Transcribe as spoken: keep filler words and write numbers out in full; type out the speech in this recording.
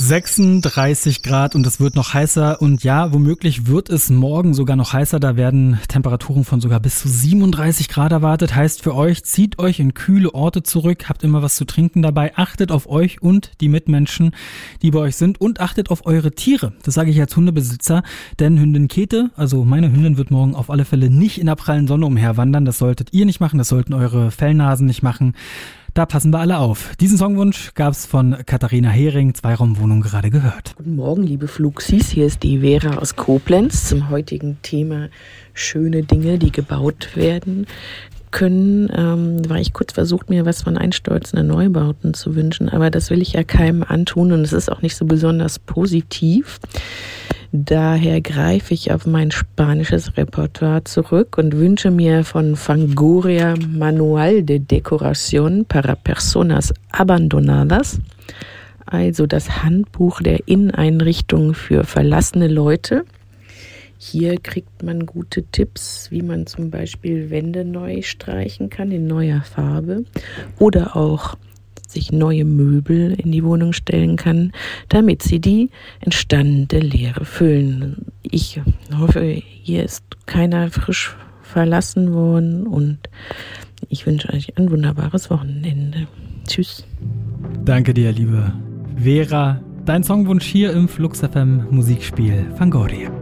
sechsunddreißig Grad und es wird noch heißer und ja, womöglich wird es morgen sogar noch heißer. Da werden Temperaturen von sogar bis zu siebenunddreißig Grad erwartet. Heißt für euch, zieht euch in kühle Orte zurück, habt immer was zu trinken dabei, achtet auf euch und die Mitmenschen, die bei euch sind und achtet auf eure Tiere. Das sage ich als Hundebesitzer, denn Hündin Käthe, also meine Hündin, wird morgen auf alle Fälle nicht in der prallen Sonne umherwandern. Das solltet ihr nicht machen, das sollten eure Fellnasen nicht machen. Da passen wir alle auf. Diesen Songwunsch gab es von Katharina Hering, Zweiraumwohnung, gerade gehört. Guten Morgen, liebe Fluxis. Hier ist die Vera aus Koblenz zum heutigen Thema schöne Dinge, die gebaut werden können. Ähm, war ich kurz versucht, mir was von einstürzenden Neubauten zu wünschen, aber das will ich ja keinem antun und es ist auch nicht so besonders positiv. Daher greife ich auf mein spanisches Repertoire zurück und wünsche mir von Fangoria Manual de Decoración para Personas Abandonadas, also das Handbuch der Inneneinrichtung für verlassene Leute. Hier kriegt man gute Tipps, wie man zum Beispiel Wände neu streichen kann in neuer Farbe oder auch sich neue Möbel in die Wohnung stellen kann, damit sie die entstandene Leere füllen. Ich hoffe, hier ist keiner frisch verlassen worden und ich wünsche euch ein wunderbares Wochenende. Tschüss. Danke dir, liebe Vera. Dein Songwunsch hier im Flux F M Musikspiel Fangoria.